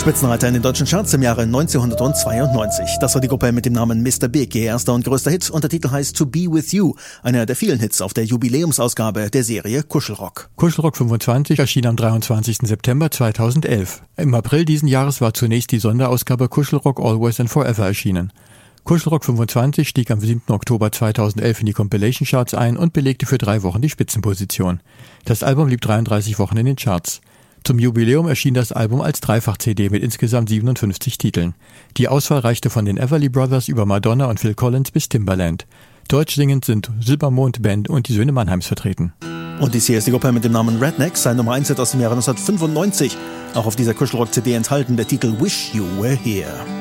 Spitzenreiter in den deutschen Charts im Jahre 1992. Das war die Gruppe mit dem Namen Mr. Big, ihr erster und größter Hit, und der Titel heißt To Be With You, einer der vielen Hits auf der Jubiläumsausgabe der Serie Kuschelrock. Kuschelrock 25 erschien am 23. September 2011. Im April diesen Jahres war zunächst die Sonderausgabe Kuschelrock Always and Forever erschienen. Kuschelrock 25 stieg am 7. Oktober 2011 in die Compilation Charts ein und belegte für 3 Wochen die Spitzenposition. Das Album blieb 33 Wochen in den Charts. Zum Jubiläum erschien das Album als Dreifach-CD mit insgesamt 57 Titeln. Die Auswahl reichte von den Everly Brothers über Madonna und Phil Collins bis Timbaland. Deutsch singend sind Silbermond Band und die Söhne Mannheims vertreten. Und dies hier ist die Gruppe mit dem Namen Rednecks, sein Nummer 1 Hit aus dem Jahre 1995. Auch auf dieser Kuschelrock-CD enthalten der Titel Wish You Were Here.